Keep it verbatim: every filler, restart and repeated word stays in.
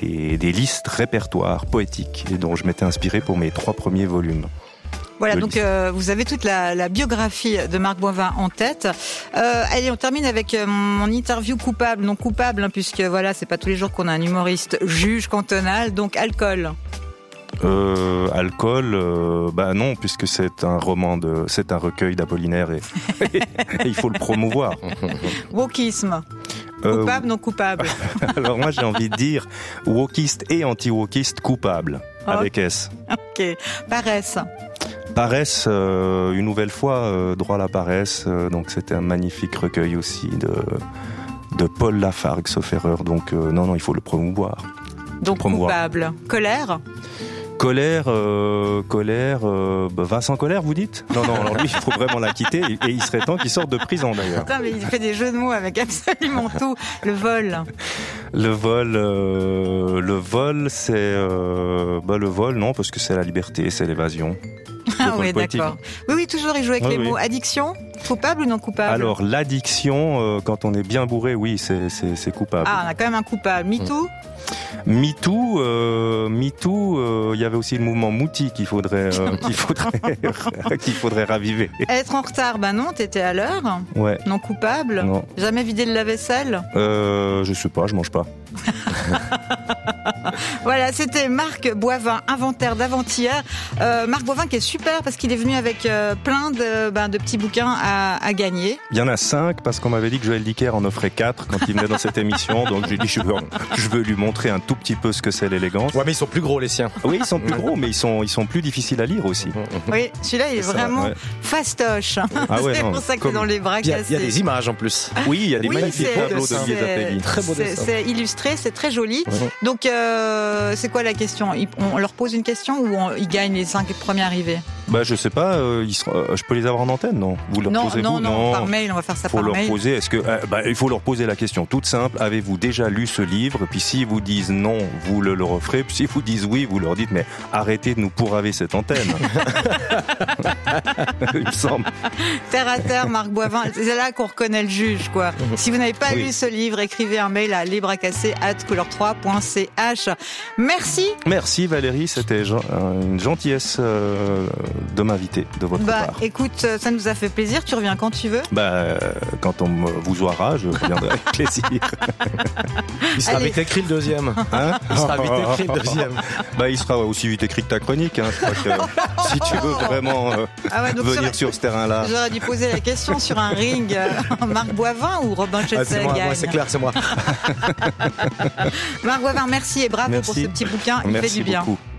des, des listes répertoires poétiques et dont je m'étais inspiré pour mes trois premiers volumes. Voilà, donc euh, vous avez toute la, la biographie de Marc Boivin en tête. Euh, allez, on termine avec euh, mon interview coupable, non coupable, hein, puisque voilà, c'est pas tous les jours qu'on a un humoriste juge cantonal, donc alcool. Euh, alcool, euh, bah non, puisque c'est un roman de, c'est un recueil d'Apollinaire et, et, et il faut le promouvoir. Wokisme. Coupable, euh, non coupable. Alors moi j'ai envie de dire wokiste et anti-wokiste coupable, oh. Avec S. Ok. Paresse. Paresse, euh, une nouvelle fois, euh, droit à la paresse. Euh, donc c'était un magnifique recueil aussi de de Paul Lafargue, sauf erreur. Donc euh, non, non, il faut le promouvoir. Donc promouvoir. Coupable. Colère. Colère, euh, colère, euh, bah Vincent Colère, vous dites ? Non, non, alors lui, il faut vraiment la quitter et, et il serait temps qu'il sorte de prison d'ailleurs. Attends, mais il fait des jeux de mots avec absolument tout. Le vol. Le vol, euh, le vol, c'est, euh, bah le vol, non, parce que c'est la liberté, c'est l'évasion. Ah oui, d'accord. Oui, oui, toujours il joue avec ah, les oui. mots. Addiction, coupable ou non coupable ? Alors l'addiction, euh, quand on est bien bourré, oui, c'est, c'est, c'est coupable. Ah, on a quand même un coupable. MeToo ? MeToo, euh, MeToo, il euh, y avait aussi le mouvement Mouti qu'il faudrait, euh, qu'il faudrait, qu'il faudrait raviver. Être en retard, ben non, t'étais à l'heure. Ouais. Non coupable. Non. Jamais vidé le lave-vaisselle. Euh, je sais pas, je mange pas. Voilà, c'était Marc Boivin, inventaire d'avant-hier. Euh, Marc Boivin qui est super parce qu'il est venu avec euh, plein de, ben, de petits bouquins à, à gagner. Il y en a cinq parce qu'on m'avait dit que Joël Dicker en offrait quatre quand il venait dans cette émission. Donc j'ai dit je veux, je veux lui montrer un tout petit peu ce que c'est l'élégance. Ouais, mais ils sont plus gros les siens. Oui, ils sont plus gros, mais ils sont ils sont plus difficiles à lire aussi. Oui, celui-là il est ça, vraiment ouais. fastoche. Ah ouais, c'est non, pour ça que comme... c'est dans les bras cassés. Il y a des images en plus. Oui, il y a des oui, magnifiques tableaux de Lié Zappelli. Très beau dessin. C'est illustré, c'est très joli. Ouais. Donc euh, c'est quoi la question ? On leur pose une question ou on, ils gagnent les cinq premiers arrivés ? Bah je sais pas, euh, ils seront, euh, je peux les avoir en antenne, non ? Vous leur non, posez non, vous non, non, par mail, on va faire ça faut par leur mail. Poser, est-ce que, euh, bah, il faut leur poser la question toute simple, avez-vous déjà lu ce livre ? Puis s'ils vous disent non, vous le leur offrez, puis s'ils vous disent oui, vous leur dites mais arrêtez de nous pourraver cette antenne. Il me semble. Terre à terre, Marc Boivin, c'est là qu'on reconnaît le juge, quoi. Si vous n'avez pas oui. lu ce livre, écrivez un mail à libracasser arobase couleur trois point c h. Merci. Merci Valérie, c'était une gentillesse de m'inviter de votre bah, part. Écoute, ça nous a fait plaisir. Tu reviens quand tu veux. Bah, quand on vous aura, je reviendrai avec plaisir. Il sera Allez. vite écrit le deuxième. Hein il sera vite écrit le deuxième. Bah, il sera aussi vite écrit que ta chronique. Hein. Je crois que si tu veux vraiment euh, ah ouais, venir sur, sur ce terrain-là. J'aurais dû poser la question sur un ring. Euh, Marc Boivin ou Robin Chessel ah, c'est, moi, moi, c'est clair, c'est moi. Marc Boivin, merci et bravo merci. pour ce petit bouquin. Il merci fait du bien. Beaucoup.